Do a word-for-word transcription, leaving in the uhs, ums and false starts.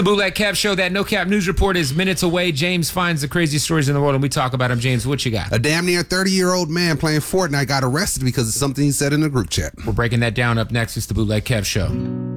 the Bootleg Kev Show. That No Cap News Report is minutes away. James finds the craziest stories in the world, and we talk about them. James, what you got? A damn near thirty-year-old man playing Fortnite got arrested because of something he said in the group chat. We're breaking that down up next. It's the Bootleg Kev Show.